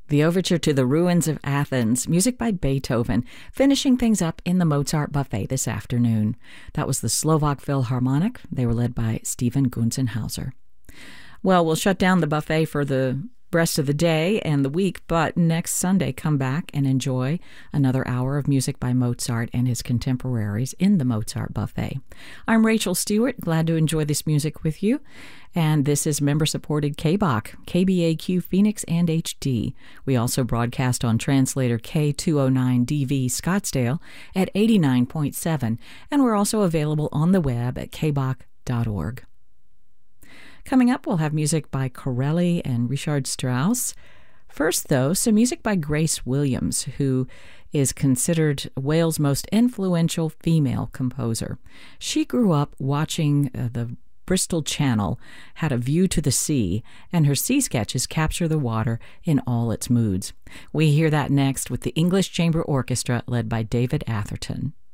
The overture to The Ruins of Athens, music by Beethoven, finishing things up in the Mozart Buffet this afternoon. That was the Slovak Philharmonic. They were led by Stephen Gunzenhauser. Well, we'll shut down the buffet for the rest of the day and the week, but next Sunday come back and enjoy another hour of music by Mozart and his contemporaries in the Mozart Buffet. I'm Rachel Stewart, glad to enjoy this music with you, and this is member-supported KBOC, KBAQ Phoenix and HD. We also broadcast on translator K209DV Scottsdale at 89.7, and we're also available on the web at kbok.org. Coming up, we'll have music by Corelli and Richard Strauss. First, though, some music by Grace Williams, who is considered Wales' most influential female composer. She grew up watching the Bristol Channel, had a view to the sea, and her sea sketches capture the water in all its moods. We hear that next with the English Chamber Orchestra led by David Atherton.